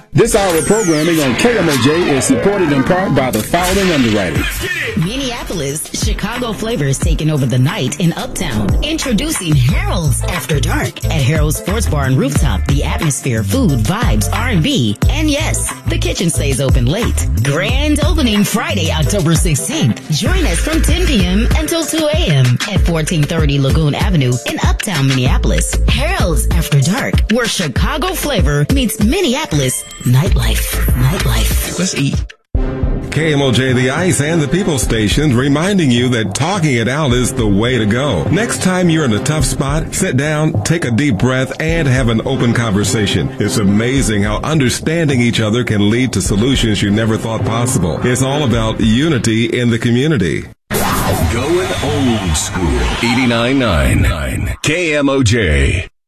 This hour of programming on KMOJ is supported in part by the following underwriters. Minneapolis, Chicago flavors taking over the night in Uptown. Introducing Harold's After Dark at Harold's Sports Bar and Rooftop. The atmosphere, food, vibes, R&B, and yes, the kitchen stays open late. Grand opening Friday, October 16th. Join us from 10 p.m. until 2 a.m. at 1430 Lagoon Avenue in Uptown, Minneapolis. Harold's After Dark, where Chicago flavor meets Minneapolis nightlife. Let's eat. KMOJ, The Ice, and the People Station reminding you that talking it out is the way to go. Next time you're in a tough spot, sit down, take a deep breath, and have an open conversation. It's amazing how understanding each other can lead to solutions you never thought possible. It's all about unity in the community. Going old school. 89.9 KMOJ.